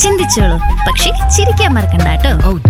ചിന്തിച്ചോളൂ, പക്ഷെ ചിരിക്കാൻ മറക്കണ്ട കേട്ടോ.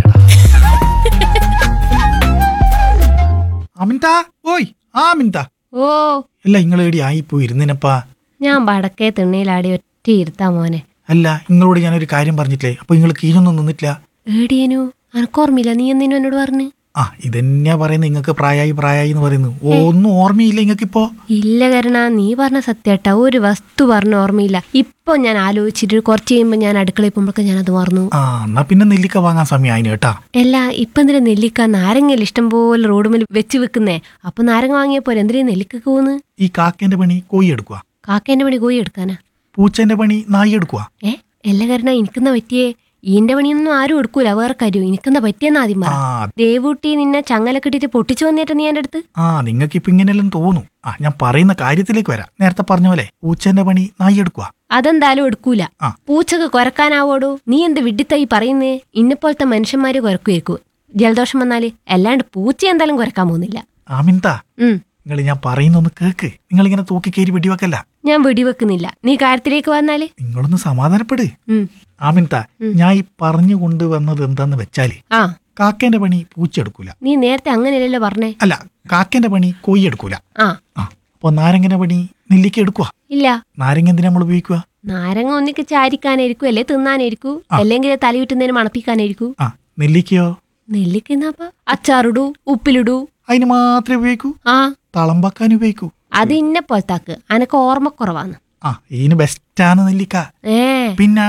അമിൻത ഓയ് അമിൻത ഓ അല്ല നിങ്ങളേടി ആയിപ്പോയി ഇരുന്നിനപ്പാ. ഞാൻ വടക്കേ തിണ്ണയിലാടി ഒറ്റ ഇരുത്താ മോനെ. അല്ല നിങ്ങളോട് ഞാനൊരു കാര്യം പറഞ്ഞിട്ടില്ലേ, അപ്പൊ നിങ്ങൾ കീഴൊന്നും നിന്നിട്ടില്ല. ഏടിയനു എനക്കോർമ്മയില്ല, നീ എന്തിനു എന്നോട് പറഞ്ഞു? ആ ഇതന്നെയാ പറയുന്നത്, നിങ്ങൾക്ക് പ്രായായി എന്ന് പറയുന്നു. ഒന്നും ഓർമ്മയില്ല നിങ്ങൾക്കിപ്പോ? ഇല്ല കരണ, നീ പറഞ്ഞ സത്യാട്ടാ, ഒരു വസ്തു പറഞ്ഞ ഓർമ്മയില്ല. ഇപ്പൊ ഞാൻ ആലോചിച്ചിട്ട് കുറച്ച് കഴിയുമ്പോ ഞാൻ അടുക്കളയിൽ പോകുമ്പോഴൊക്കെ ഞാനത് മറന്നു. ആ എന്നാ പിന്നെ നെല്ലിക്ക വാങ്ങാൻ സമയമായിന് കേട്ടാ. അല്ല ഇപ്പൊ എന്തിനാ നെല്ലിക്ക? നാരങ്ങയിൽ ഇഷ്ടം പോലെ റോഡ് മേൽ വെച്ച് വെക്കുന്നേ. അപ്പൊ നാരങ്ങ വാങ്ങിയപ്പോ എന്തിനാ നെല്ലിക്കൊക്കെ പോന്ന്? ഈ കാക്കേന്റെ പണി കോയി എടുക്കുക, കാക്കേന്റെ പണി കോയി എടുക്കാനാ? പൂച്ചേന്റെ പണി നായി എടുക്കുക. എല്ലാ കരണ എനിക്കെന്നാ പറ്റിയേ? ഈന്റെ പണിയൊന്നും ആരും എടുക്കൂല, വേറെ കാര്യം. എനിക്കെന്താ പറ്റിയെന്നാ ആദ്യം പറ. ദേവൂട്ടി നിന്നെ ചങ്ങല കെട്ടിട്ട് പൊട്ടിച്ചു വന്നിട്ട് നീ എന്റെ അടുത്ത്? ആ നിങ്ങൾക്ക് ഇപ്പൊ ഇങ്ങനെയെല്ലാം തോന്നും. ആ ഞാൻ പറയുന്ന കാര്യത്തിലേക്ക് വരാം. നേരത്തെ പറഞ്ഞ പോലെ പൂച്ചേന്റെ പണി നായി എടുക്കുക. അതെന്തായാലും എടുക്കൂല. പൂച്ചക്ക് കൊരക്കാനാവോടൂ? നീ എന്ത് വിഡിത്തായി പറയുന്നേ? ഇന്നെപ്പോലത്തെ മനുഷ്യന്മാര് കൊരക്കുവേക്കൂ ജലദോഷം വന്നാല്, അല്ലാണ്ട് പൂച്ച എന്തായാലും കൊരക്കാൻ പോകുന്നില്ല. ആമിൻത നിങ്ങൾ ഞാൻ പറയുന്നൊന്ന് കേക്ക്. നിങ്ങൾ ഇങ്ങനെ തൂക്കിക്കേരി വെടിവെക്കല്ല. ഞാൻ വെടിവെക്കുന്നില്ല, നീ കാര്യത്തിലേക്ക് വന്നാല്. നിങ്ങളൊന്ന് സമാധാനപ്പെട് ആമിൻത. ഞാൻ ഈ പറഞ്ഞു കൊണ്ടുവന്നത് എന്താന്ന് വെച്ചാല്, കാക്കേന്റെ പണി പൂച്ച എടുക്കൂല. നീ നേരത്തെ അങ്ങനെയല്ലല്ലോ പറഞ്ഞേ? അല്ല കാക്കേന്റെ പണി കോയി എടുക്കൂല. അപ്പൊ നാരങ്ങന്റെ പണി നെല്ലിക്ക എടുക്കുക. ഇല്ല, നാരങ്ങ എന്തിനാ നമ്മൾ ഉപയോഗിക്കുക? നാരങ്ങ ഒന്നിക്ക് ചാരിക്കാനായിരിക്കും, അല്ലെ തിന്നാനായിരിക്കൂ, അല്ലെങ്കിൽ തലയുറ്റുന്നതിന് മണപ്പിക്കാനായിരിക്കൂ. നെല്ലിക്കയോ? നെല്ലിക്ക അച്ചാറിടൂ, ഉപ്പിലിടൂ, അതിന് മാത്രമേ ഉപയോഗിക്കൂ. തളം വെക്കാൻ ഉപയോഗിക്കൂ. അത് ഇന്നെ പോലത്താക്ക്, അനക്ക് ഓർമ്മക്കുറവാണ്. ഇതിന് ബെസ്റ്റാണ് നെല്ലിക്ക. പിന്നെ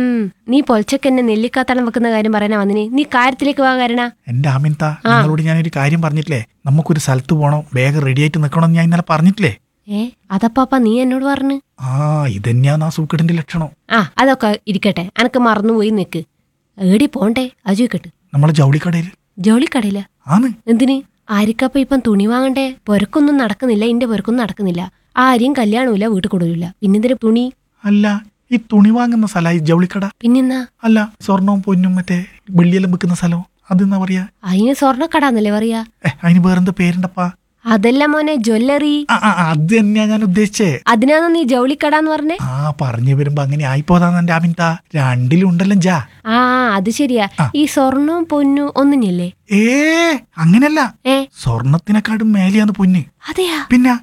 നീ പൊൽച്ചക്കെന്നെ നെല്ലിക്ക തളം വെക്കുന്ന കാര്യം പറയാനാ വന്നിനി. നീ കാര്യത്തിലേക്ക് വാ കാരണ. എന്റെ ആമിൻത, നിങ്ങളോട് ഞാനൊരു കാര്യം പറഞ്ഞിട്ടില്ലേ, നമുക്കൊരു സ്ഥലത്ത് പോകണം, വേഗം റെഡി ആയിട്ട് നിൽക്കണം. ഞാൻ ഇന്നലെ പറഞ്ഞിട്ടില്ലേ? അതപ്പാ നീ എന്നോട് പറഞ്ഞു. ഇതന്നെയാ സൂക്കടിന്റെ ലക്ഷണം. അതൊക്കെ ഇരിക്കട്ടെ, അനക്ക് മറന്നുപോയി നിക്ക്. ഏടി പോണ്ടേ അത് ചോദിക്കട്ടെ. നമ്മളെ ജൗളിക്കടയിൽ. ജോളിക്കടയില? എന്തിന്? ആരിക്കപ്പ ഇപ്പം തുണി വാങ്ങണ്ടേ? പൊരക്കൊന്നും നടക്കുന്നില്ല, ഇന്റെ പൊരക്കൊന്നും നടക്കുന്നില്ല. ആരെയും കല്യാണമില്ല, വീട്ടിൽ കൊടുക്കില്ല, പിന്നെന്തിന് തുണി? അല്ല ഈ തുണി വാങ്ങുന്ന സ്ഥലമായി ജൗളിക്കട? പിന്നെന്നാ? അല്ല സ്വർണവും പൊന്നും മറ്റേ വെള്ളിയെല്ലാം വെക്കുന്ന സ്ഥലം, അതെന്നാ പറയാ? അതിന് സ്വർണ്ണക്കടാന്നല്ലേ പറയാ? അതിന് വേറെന്താ പേരുണ്ടപ്പാ? അതല്ല മോനെ, ജ്വല്ലറി. അത് തന്നെയാ ഞാൻ ഉദ്ദേശിച്ചേ. അതിനാണ് നീ ജൗളിക്കടാന്ന് പറഞ്ഞേ? പറഞ്ഞു വരുമ്പോ അങ്ങനെ ആയിപ്പോതാന്ന് എന്റെ ആമിൻത. രണ്ടിലുണ്ടല്ലോ ജാ. അത് ശരിയാ. ഈ സ്വർണവും പൊന്നും ഒന്നിനല്ലേ? അങ്ങനല്ല, സ്വർണത്തിനെക്കാട്ടും മേലെയാന്ന് പൊന്ന്. അതെയാ? പിന്നെ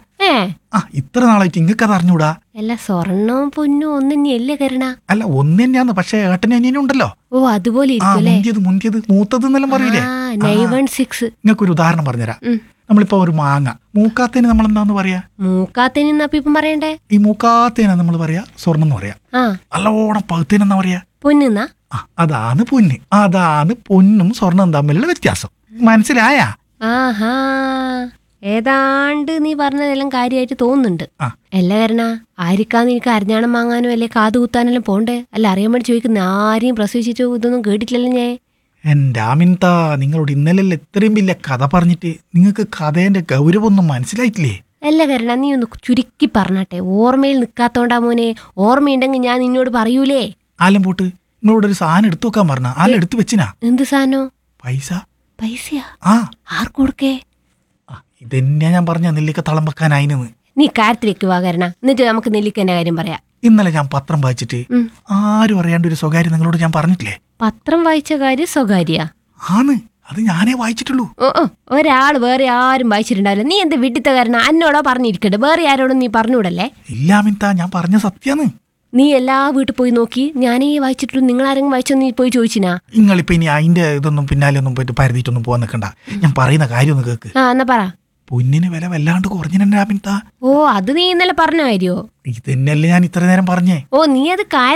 ഇത്ര നാളായിട്ട് ഇങ്ങക്ക് അത് അറിഞ്ഞൂടാ? അല്ല സ്വർണവും പൊന്നും ഒന്നിനല്ലേ കരുണ? അല്ല ഒന്ന് തന്നെയാന്ന്, പക്ഷെ ഏട്ടനും അനിയനും ഉണ്ടല്ലോ. അതുപോലെ മുന്തിയത് മൂത്തത് എന്നെല്ലാം പറയൂലേ? 916. നിങ്ങൾക്കൊരു ഉദാഹരണം പറഞ്ഞുതരാം. നമ്മളിപ്പോ ഒരു മാങ്ങ മൂക്കാത്തേന് നമ്മൾ എന്താന്ന് പറയാ? മൂക്കാത്തേന് ഇപ്പം പറയണ്ടേ? ഈ മൂക്കാത്തേനാ നമ്മൾ പറയാ സ്വർണ്ണം എന്ന് പറയാ. നല്ലോണം പകുത്തേനെന്നാ പറയാ? പൊന്നാ. അതാണ് പൊന്ന്. അതാണ് പൊന്നും സ്വർണം തമ്മിലുള്ള വ്യത്യാസം. മനസ്സിലായാ? ഏതാണ്ട് നീ പറഞ്ഞതെല്ലാം കാര്യമായിട്ട് തോന്നുന്നുണ്ട്. അല്ല കരണ, ആരിക്കാന്ന് എനിക്ക് അരഞ്ഞാണം വാങ്ങാനോ അല്ലെ കാത് കുത്താനെല്ലാം പോണ്ടേ? അല്ല അറിയാൻ വേണ്ടി ചോദിക്കുന്ന, ആരെയും പ്രസവിച്ചിട്ടോ ഇതൊന്നും കേട്ടിട്ടില്ലല്ലോ ഞാൻ. എന്റെ ആമിൻത, നിങ്ങളോട് ഇന്നലെ ഇത്രയും വലിയ കഥ പറഞ്ഞിട്ട് നിങ്ങൾക്ക് കഥേന്റെ ഗൗരവൊന്നും മനസ്സിലായിട്ടില്ലേ? അല്ല കരണ, നീ ഒന്ന് ചുരുക്കി പറഞ്ഞാട്ടെ. ഓർമ്മയിൽ നിൽക്കാത്തോണ്ടാ മോനെ. ഓർമ്മയുണ്ടെങ്കിൽ ഞാൻ നിന്നോട് പറയൂലേ. ആലം പോട്ട് നിങ്ങളോട് ഒരു സാധനം എടുത്തു വെക്കാൻ പറഞ്ഞ ആലം എടുത്തു വെച്ചിനാ. എന്ത് സാധനോ? പൈസ. പൈസയാ? ആർക്ക് കൊടുക്കേ? ഇതന്നെയാ ഞാൻ പറഞ്ഞ നെല്ലിക്ക തളം വെക്കാനായിന്ന്. നീ കാര്യത്തിലേക്ക് വാ കരണ, എന്നിട്ട് നമുക്ക് നെല്ലിക്കന്റെ കാര്യം പറയാം. ഇന്നലെ ഞാൻ പത്രം വായിച്ചിട്ട് ആരും അറിയാണ്ട് ഒരു സ്വകാര്യം നിങ്ങളോട് ഞാൻ പറഞ്ഞിട്ടില്ലേ? പത്രം വായിച്ച കാര്യം സ്വകാര്യ? അത് ഞാനേ വായിച്ചിട്ടുള്ളൂ. ഒരാൾ വേറെ ആരും വായിച്ചിട്ടുണ്ടാവില്ല. നീ എന്ത് വിഡിത്ത കാരണം? എന്നോടോ പറഞ്ഞിരിക്കട്ടെ, വേറെ ആരോടും നീ പറഞ്ഞൂടല്ലേ? ഇല്ല അമിൻത, ഞാൻ പറഞ്ഞ സത്യാന്ന്. നീ എല്ലാ വീട്ടിൽ പോയി നോക്കി, ഞാനേ വായിച്ചിട്ടുള്ളൂ, നിങ്ങൾ ആരെങ്കിലും വായിച്ചോ? നീ പോയി ചോദിച്ചിനാ? നിങ്ങളിപ്പോ ഇനി അതിന്റെ ഇതൊന്നും പിന്നാലെ ഒന്നും പോയിട്ട് പരതിയിട്ടൊന്നും പോവാൻ നിൽക്കണ്ട. ഞാൻ പറയുന്ന കാര്യം ഒന്ന് കേക്ക്. എന്നാ പറ. പൊന്നിന് വില വല്ലാണ്ട് കുറഞ്ഞ അമിൻത. അത് നീ ഇന്നലെ പറഞ്ഞ കാര്യോ? ഇതന്നെയല്ലേ ഞാൻ ഇത്ര നേരം പറഞ്ഞേ. നീ അത്